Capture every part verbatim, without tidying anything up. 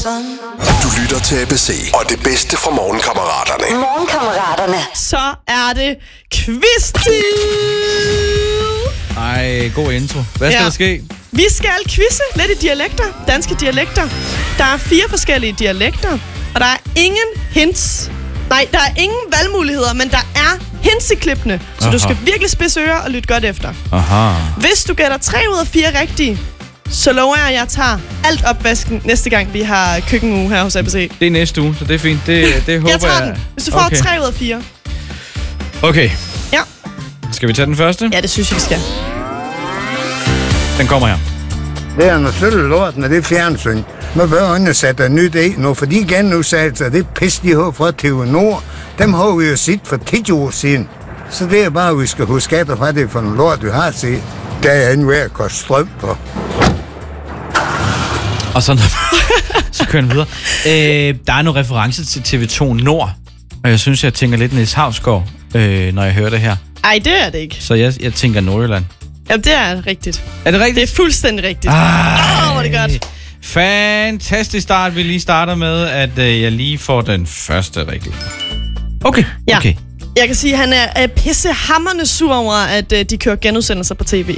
Du lytter til A B C, og det bedste fra Morgenkammeraterne. Morgenkammeraterne. Så er det quiz-tid! Ej, god intro. Hvad skal Ja. der ske? Vi skal quizze lidt i dialekter, danske dialekter. Der er fire forskellige dialekter, og der er ingen hints. Nej, der er ingen valgmuligheder, men der er hints i klippene. Så Aha. du skal virkelig spidse ører og lytte godt efter. Aha. Hvis du gætter tre ud af fire rigtige, så lover jeg, at jeg tager alt opvasken næste gang, vi har køkkenuge her hos A B C. Det er næste uge, så det er fint. Det, det håber Jeg jeg. tager den, hvis du får okay. tre ud af fire. Okay. Ja. Skal vi tage den første? Ja, det synes jeg, vi skal. Den kommer her. Det er noget sødt lort, når det er fjernsyn. Man bør undersætte nyt i nu, for de genudsatte, det pis, de har fra T V Nord, dem har vi jo set for ti år siden. Så det er bare, at vi skal huske efter, hvad det er for en lort, du har set. Der er en ved at koste strøm på. Og så, så kører den videre. Øh, der er nogle referencer til T V to Nord, og jeg synes, jeg tænker lidt Niels Hausgaard, øh, når jeg hører det her. Ej, det er det ikke. Så jeg, jeg tænker Nordjylland. Jamen, det er rigtigt. Er det rigtigt? Det er fuldstændig rigtigt. Åh, oh, hvor er det godt. Fantastisk start. Vi lige starter med, at øh, jeg lige får den første rigtige. Okay, Ja. okay. Jeg kan sige, at han er, er pissehammerende sur over, at uh, de kører genudsendelser på tv.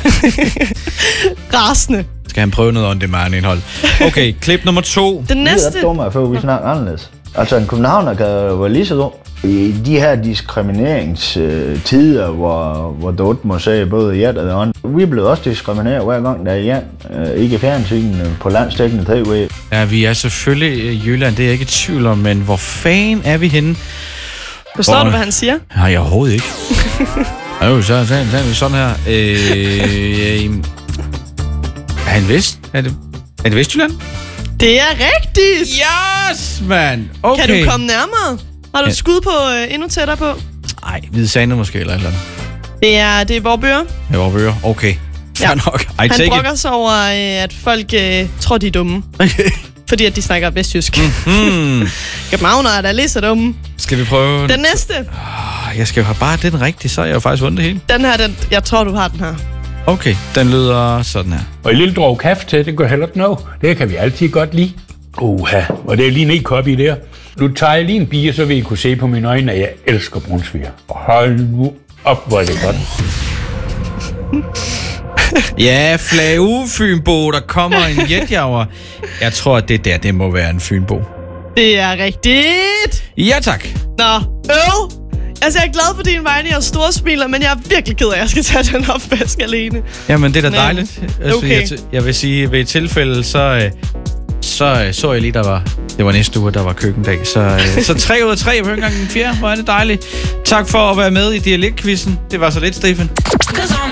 Rasende. Skal han prøve noget on-demand indhold? Okay, klip nummer to. Den næste... Det er dummere, før vi snakker anderledes. Altså, en københavner kan være lige så dum. I de her diskrimineringstider, hvor, hvor du må sige både ja og andet. Vi er blevet også diskrimineret hver gang, der er ja. Ikke fjernsyn på landsdækkende tv. Ja, vi er selvfølgelig i Jylland, det er jeg ikke i tvivl om, men hvor fanden er vi henne? Forstår hvor... du, hvad han siger? Nej, jeg overhovedet ikke. Jo, så, så, så er vi sådan her. Øh, er han vest? Er det, er det Vestjylland? Det er rigtigt! Yes, mand! Okay. Kan du komme nærmere? Har du et skud på uh, endnu tættere på? Nej, Hvide Sande måske, eller et eller andet. Det er, det er Vorbøger. Jeg var bøger. Okay. Fair Ja. nok. I Han take brokker it. sig over, uh, at folk uh, tror, de er dumme. Okay. Fordi at de snakker vestjysk. Hmm. Københavnere er da lige så dumme. Skal vi prøve? Den næste. Oh, jeg skal jo have bare den rigtige, så er jeg jo faktisk vundet det hele. Den her, den, jeg tror, du har den her. Okay, den lyder sådan her. Og en lille drog kaffe til, det går heller ikke noget. Det kan vi altid godt lide. Uha, og det er lige en e-kop i der. Nu tager jeg lige en bie, så vil I kunne se på mine øjne, at jeg elsker brunsviger. Hold nu op, hvor er det godt. Ja, Flage Fynbo, der kommer en jetjager. Jeg tror, at det der, det må være en Fynbo. Det er rigtigt. Ja, tak. Nå, øv. Altså, jeg er glad for din vegne, jeg er storsmiler, men jeg er virkelig ked af, at jeg skal tage den opvask alene. Jamen, det er da Men, dejligt. Altså, okay. jeg, t- jeg vil sige, ved et tilfælde, så, øh, så øh, så jeg lige, der var, det var næste uge, der var køkkendag. Så, øh, så tre ud af tre, jeg hører engang den fjerde. Hvor er det dejligt. Tak for at være med i dialektquizzen. Det var så lidt, Stefan.